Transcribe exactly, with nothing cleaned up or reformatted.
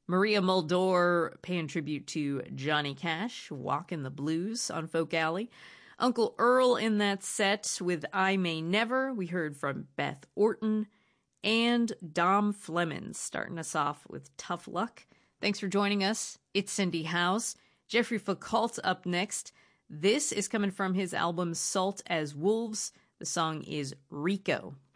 Maria Muldaur paying tribute to Johnny Cash, Walkin' the Blues on Folk Alley. Uncle Earl in that set with I May Never. We heard from Beth Orton and Dom Flemons starting us off with Tough Luck. Thanks for joining us. It's Cindy House. Jeffrey Foucault up next. This is coming from his album Salt as Wolves. The song is Rico.